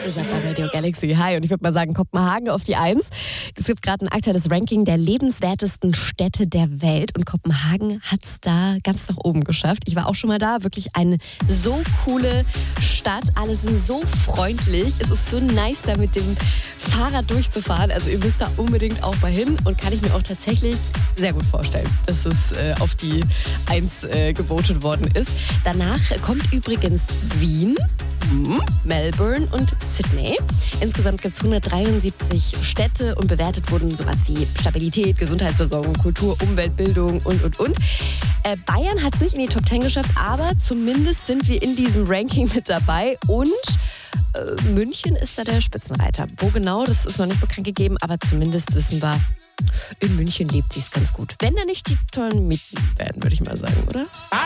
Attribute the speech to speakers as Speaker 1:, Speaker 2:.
Speaker 1: Ihr seid bei Radio Galaxy. Hi, und ich würde mal sagen, Kopenhagen auf die 1. Es gibt gerade ein aktuelles Ranking der lebenswertesten Städte der Welt und Kopenhagen hat es da ganz nach oben geschafft. Ich war auch schon mal da, wirklich eine so coole Stadt. Alle sind so freundlich. Es ist so nice, da mit dem Fahrrad durchzufahren. Also ihr müsst da unbedingt auch mal hin und kann ich mir auch tatsächlich sehr gut vorstellen, dass es auf die 1 gewotet worden ist. Danach kommt übrigens Wien, Melbourne und Sydney. Insgesamt gibt es 173 Städte und bewertet wurden sowas wie Stabilität, Gesundheitsversorgung, Kultur, Umwelt, Bildung und. Bayern hat es nicht in die Top 10 geschafft, aber zumindest sind wir in diesem Ranking mit dabei und München ist da der Spitzenreiter. Wo genau, das ist noch nicht bekannt gegeben, aber zumindest wissen wir, in München lebt sich's ganz gut. Wenn da nicht die tollen Mieten werden, würde ich mal sagen, oder?